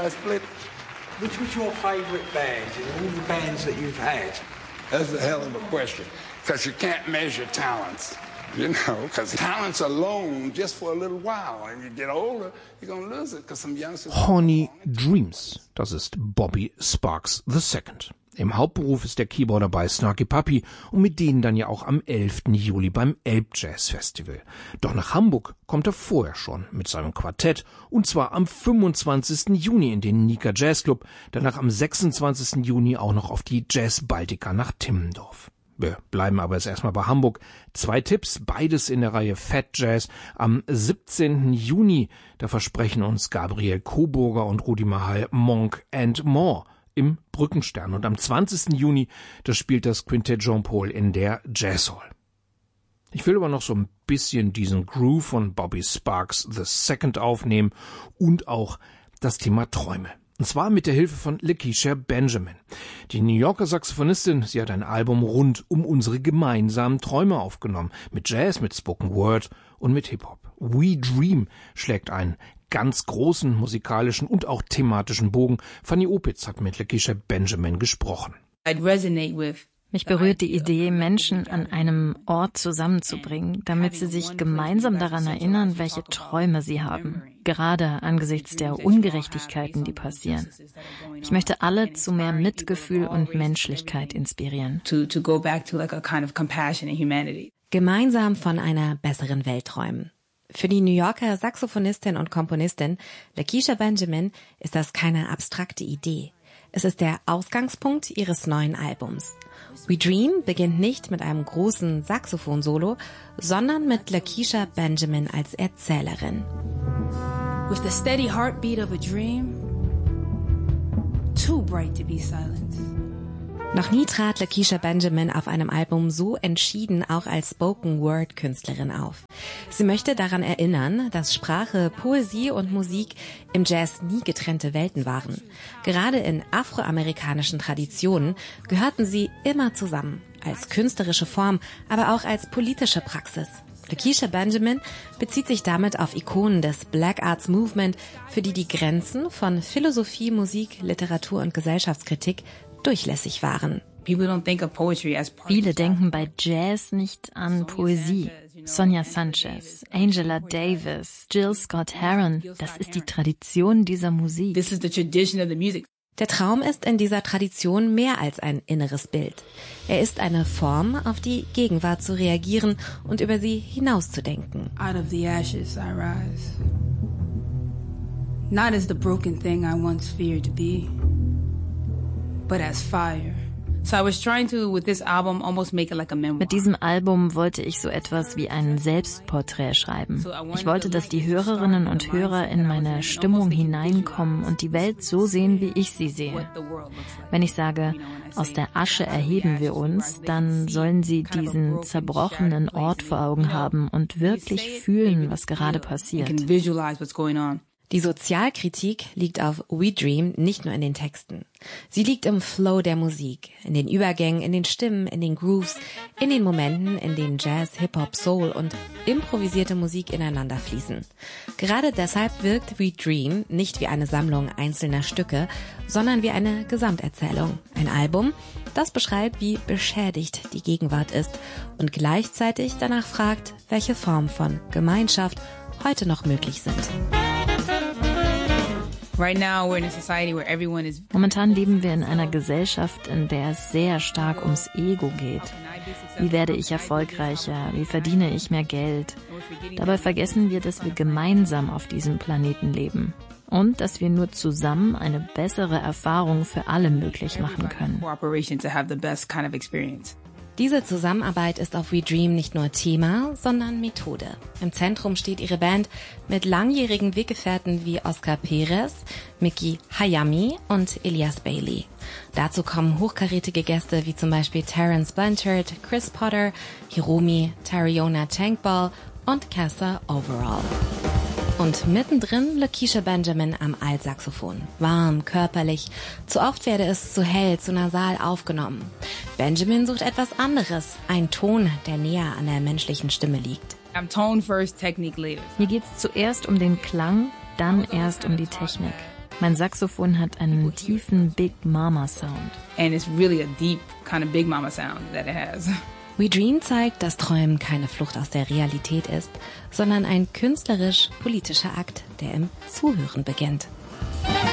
why I split? Which was your favourite band in all the bands that you've had? That's a hell of a question, because you can't measure talents, you know, because talents alone just for a little while, and you get older, you're going to lose it, because some youngsters... Horny Dreams, das ist Bobby Sparks II. Im Hauptberuf ist der Keyboarder bei Snarky Puppy und mit denen dann ja auch am 11. Juli beim Elbjazz-Festival. Doch nach Hamburg kommt er vorher schon mit seinem Quartett, und zwar am 25. Juni in den Nika Jazz Club, danach am 26. Juni auch noch auf die Jazz Baltica nach Timmendorf. Wir bleiben aber jetzt erstmal bei Hamburg. 2 Tipps, beides in der Reihe Fat Jazz. Am 17. Juni, da versprechen uns Gabriel Coburger und Rudi Mahal Monk and More im Brückenstern. Und am 20. Juni, da spielt das Quintett Jean-Paul in der Jazz Hall. Ich will aber noch so ein bisschen diesen Groove von Bobby Sparks II aufnehmen und auch das Thema Träume. Und zwar mit der Hilfe von Lakeisha Benjamin. Die New Yorker Saxophonistin, sie hat ein Album rund um unsere gemeinsamen Träume aufgenommen. Mit Jazz, mit Spoken Word und mit Hip-Hop. We Dream schlägt einen ganz großen musikalischen und auch thematischen Bogen. Fanny Opitz hat mit Lakeisha Benjamin gesprochen. Mich berührt die Idee, Menschen an einem Ort zusammenzubringen, damit sie sich gemeinsam daran erinnern, welche Träume sie haben, gerade angesichts der Ungerechtigkeiten, die passieren. Ich möchte alle zu mehr Mitgefühl und Menschlichkeit inspirieren. Gemeinsam von einer besseren Welt träumen. Für die New Yorker Saxophonistin und Komponistin Lakeisha Benjamin ist das keine abstrakte Idee. Es ist der Ausgangspunkt ihres neuen Albums. We Dream beginnt nicht mit einem großen Saxophon-Solo, sondern mit Lakeisha Benjamin als Erzählerin. With the steady heartbeat of a dream, too bright to be silenced. Noch nie trat Lakeisha Benjamin auf einem Album so entschieden auch als Spoken-Word-Künstlerin auf. Sie möchte daran erinnern, dass Sprache, Poesie und Musik im Jazz nie getrennte Welten waren. Gerade in afroamerikanischen Traditionen gehörten sie immer zusammen, als künstlerische Form, aber auch als politische Praxis. Lakeisha Benjamin bezieht sich damit auf Ikonen des Black Arts Movement, für die Grenzen von Philosophie, Musik, Literatur und Gesellschaftskritik durchlässig waren. Viele denken bei Jazz nicht an Poesie. Sonia Sanchez, Angela Davis, Jill Scott Heron, das ist die Tradition dieser Musik. Der Traum ist in dieser Tradition mehr als ein inneres Bild. Er ist eine Form, auf die Gegenwart zu reagieren und über sie hinauszudenken. Out of the ashes I rise. Not as the broken thing I once feared to be, but as fire. So I was trying to, with this album, almost make it like a memoir. Mit diesem Album wollte ich so etwas wie ein Selbstporträt schreiben. Ich wollte, dass die Hörerinnen und Hörer in meine Stimmung hineinkommen und die Welt so sehen, wie ich sie sehe. Wenn ich sage, aus der Asche erheben wir uns, dann sollen sie diesen zerbrochenen Ort vor Augen haben und wirklich fühlen, was gerade passiert. Die Sozialkritik liegt auf We Dream nicht nur in den Texten. Sie liegt im Flow der Musik, in den Übergängen, in den Stimmen, in den Grooves, in den Momenten, in denen Jazz, Hip-Hop, Soul und improvisierte Musik ineinander fließen. Gerade deshalb wirkt We Dream nicht wie eine Sammlung einzelner Stücke, sondern wie eine Gesamterzählung. Ein Album, das beschreibt, wie beschädigt die Gegenwart ist und gleichzeitig danach fragt, welche Form von Gemeinschaft heute noch möglich sind. Momentan leben wir in einer Gesellschaft, in der es sehr stark ums Ego geht. Wie werde ich erfolgreicher? Wie verdiene ich mehr Geld? Dabei vergessen wir, dass wir gemeinsam auf diesem Planeten leben und dass wir nur zusammen eine bessere Erfahrung für alle möglich machen können. Diese Zusammenarbeit ist auf We Dream nicht nur Thema, sondern Methode. Im Zentrum steht ihre Band mit langjährigen Weggefährten wie Oscar Perez, Mickey Hayami und Elias Bailey. Dazu kommen hochkarätige Gäste wie zum Beispiel Terence Blanchard, Chris Potter, Hiromi, Tariona Tankball und Casa Overall. Und mittendrin Lakeisha Benjamin am Altsaxophon. Warm, körperlich. Zu oft werde es zu hell, zu nasal aufgenommen. Benjamin sucht etwas anderes. Ein Ton, der näher an der menschlichen Stimme liegt. Mir geht's zuerst um den Klang, dann erst um die Technik. Mein Saxophon hat einen tiefen Big Mama Sound. And it's really a deep kind of Big Mama sound that it has. We Dream zeigt, dass Träumen keine Flucht aus der Realität ist, sondern ein künstlerisch-politischer Akt, der im Zuhören beginnt.